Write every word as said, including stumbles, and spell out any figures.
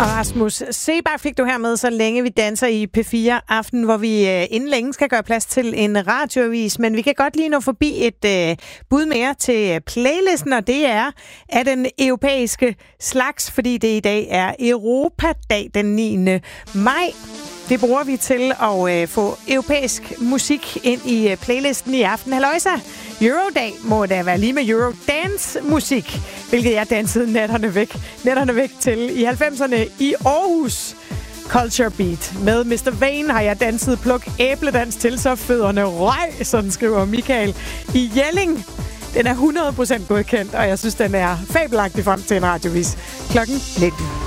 Og Rasmus Seebach fik du her med, så længe vi danser i P fire Aften, hvor vi øh, inden længe skal gøre plads til en radioavis. Men vi kan godt lige nå forbi et øh, bud mere til playlisten, og det er af den europæiske slags, fordi det i dag er Europadag den niende maj. Det bruger vi til at øh, få europæisk musik ind i øh, playlisten i aften. Halløjsa! Eurodag må da være lige med Eurodance-musik, hvilket jeg dansede nætterne væk, nætterne væk til i halvfemserne i Aarhus. Culture Beat. Med mister Vane har jeg danset pluk æbledans til, så fødderne røg, sådan skriver Michael i Jelling. Den er hundrede procent godkendt, og jeg synes, den er fabelagtig frem til en radiovis klokken nitten.